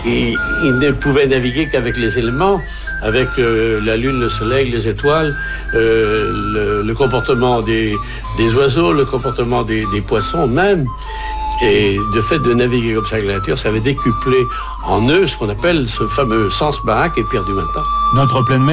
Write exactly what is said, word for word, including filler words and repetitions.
il, il ne pouvait naviguer qu'avec les éléments, avec euh, la lune, le soleil, les étoiles, euh, le, le comportement des, des oiseaux, le comportement des, des poissons même. Et de fait de naviguer comme ça avec la nature, ça avait décuplé en eux ce qu'on appelle ce fameux sens baraque et perdu maintenant. Notre pleine mer